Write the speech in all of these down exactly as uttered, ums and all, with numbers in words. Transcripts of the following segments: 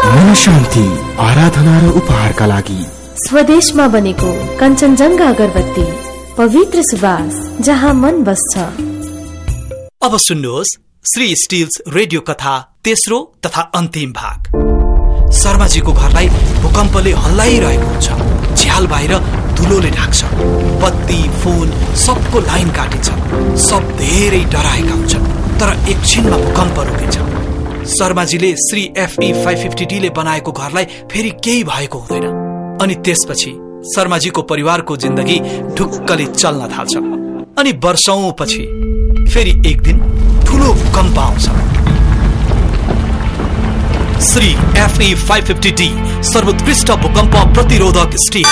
मन शान्ति, आराधना र उपहारका लागि स्वदेशमा बनेको कञ्चनजङ्घा अगरबत्ती, पवित्र सुवास जहाँ मन बस्छ। अब सुन्नुहोस् श्री स्टिल्स रेडियो कथा तेस्रो तथा अन्तिम भाग। शर्माजीको घरलाई भूकम्पले हल्लाइरहेको हुन्छ। झ्याल बाहिर धुलोले ढाक्छ। बत्ती फोन सबको लाइन काटिन्छ। सब धेरै डराएका हुन्छन्। तर एकछिनमा भूकम्प रोकिन्छ। शर्माजीले Shri FE five fifty D ले बनाएको घरलाई फेरि केही भएको हुँदैन। अनि त्यसपछि शर्माजीको परिवारको जिन्दगी ढुक्कले चल्न थाल्छ। अनि वर्षौं पछि फेरि एक दिन ठूलो भूकम्प आउँछ। Shri FE five fifty D सर्वोत्कृष्ट भूकम्प प्रतिरोधक स्टिल।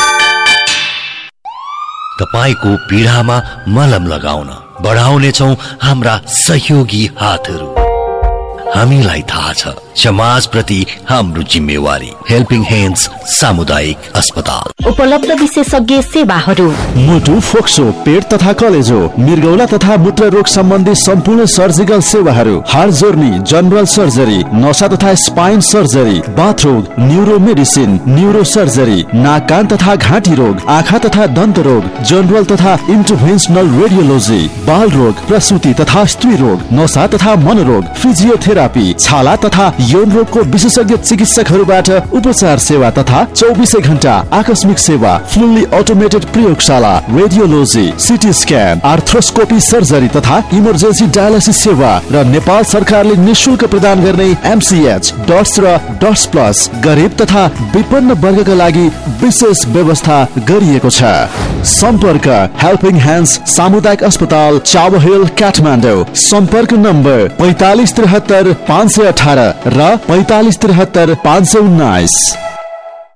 तपाईको पीडामा मलम लगाउन बढाउनेछौं हाम्रा सहयोगी हातहरू। हामीलाई थाहा छ समाज प्रति हाम्रो जिम्मेवारी। हेल्पिङ ह्यान्ड्स सामुदायिक अस्पताल। उपलब्ध विशेषज्ञ सेवाहरू: मुटु, फोक्सो, पेट तथा कलेजो, मृगौला तथा मूत्र रोग सम्बन्धी सम्पूर्ण सर्जिकल सेवाहरू, हाड जोर्नी, जनरल सर्जरी, नसा तथा spine surgery, बाथरोग, neuro medicine, neuro surgery, नाक कान तथा घाँटी रोग, आँखा तथा दन्त रोग, जनरल तथा इन्टरभेन्सनल रेडियोलोजी, बाल रोग, प्रसुति तथा स्त्री रोग, नसा तथा मनोरोग, फिजियोथेरापी, छाला तथा यौन रोगको विशेषज्ञ चिकित्सकहरूबाट उपचार सेवा तथा चौबिसै घण्टा आकस्मिक सेवा, फुल्ली अटोमेटेड प्रयोगशाला, radiology, CT scan, arthroscopy surgery तथा इमर्जेन्सी डायलिसिस सेवा र नेपाल सरकारले निशुल्क प्रदान गर्ने एमसीएच, डट्स र डट्स प्लस गरिब तथा विपन्न वर्गका लागि विशेष व्यवस्था गरिएको छ। सम्पर्क हेल्पिङ ह्यान्ड्स सामुदायिक अस्पताल, चावहिल, काठमाडौँ। सम्पर्क नम्बर पैतालिस त्रिहत्तर पाँच सय अठारह र पैतालिस त्रिहत्तर पाँच सय उन्नाइस।